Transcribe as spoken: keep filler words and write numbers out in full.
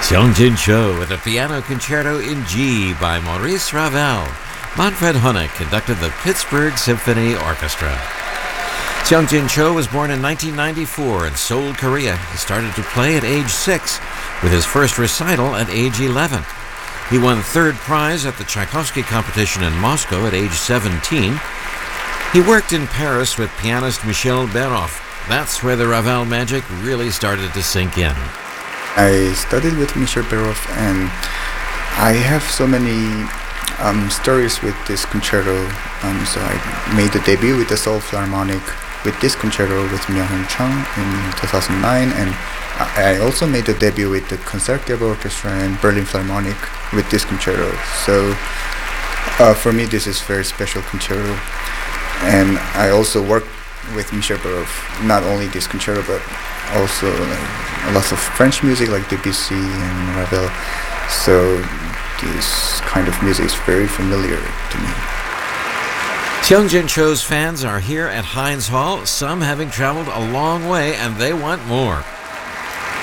Seong-jin Cho with a piano concerto in G by Maurice Ravel. Manfred Honeck conducted the Pittsburgh Symphony Orchestra. Seong-jin Cho was born in nineteen ninety-four in Seoul, Korea. He started to play at age six, with his first recital at age eleven. He won third prize at the Tchaikovsky competition in Moscow at age seventeen. He worked in Paris with pianist Michel Béroff. That's where the Ravel magic really started to sink in. I studied with Michel Béroff, and I have so many um, stories with this concerto. Um, so I made the debut with the Seoul Philharmonic with this concerto with Myung-Hyun Chung in two thousand nine, and I also made the debut with the Concertgebouw Orchestra in Berlin Philharmonic with this concerto. So uh, for me, this is a very special concerto. And I also worked with Michel Béroff, not only this concerto, but also uh, lots of French music like Debussy and Ravel. So this kind of music is very familiar to me. Seong-jin Cho's fans are here at Heinz Hall, some having traveled a long way, and they want more.